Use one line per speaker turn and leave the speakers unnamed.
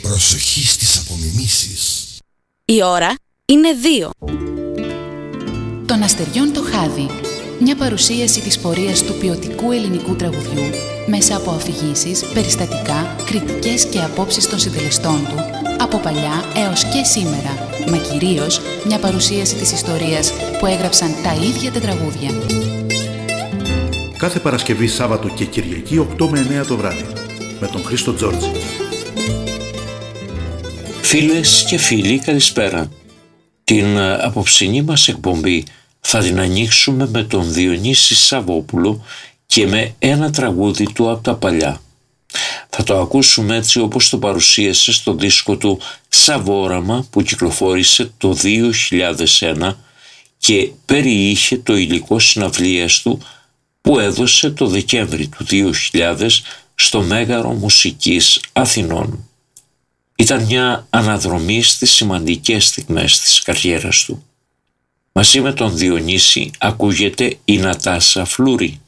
Προσοχή στις απομιμήσεις.
Η ώρα είναι 2.
Των αστεριών το χάδι. Μια παρουσίαση της πορείας του ποιοτικού ελληνικού τραγουδιού μέσα από αφηγήσεις, περιστατικά, κριτικές και απόψεις των συντελεστών του από παλιά έως και σήμερα, μα κυρίως μια παρουσίαση της ιστορίας που έγραψαν τα ίδια τα τραγούδια.
Κάθε Παρασκευή, Σάββατο και Κυριακή 8 με 9 το βράδυ με τον Χρήστο Τζόρτζη.
Φίλες και φίλοι, καλησπέρα. Την απόψινή μας εκπομπή θα την ανοίξουμε με τον Διονύση Σαββόπουλο και με ένα τραγούδι του από τα παλιά. Θα το ακούσουμε έτσι όπως το παρουσίασε στο δίσκο του Σαβόραμα που κυκλοφόρησε το 2001 και περιείχε το υλικό συναυλίας του που έδωσε το Δεκέμβρη του 2000 στο Μέγαρο Μουσικής Αθηνών. Ήταν μια αναδρομή στις σημαντικές στιγμές της καριέρας του. Μαζί με τον Διονύση ακούγεται η Νατάσα Φλούρη.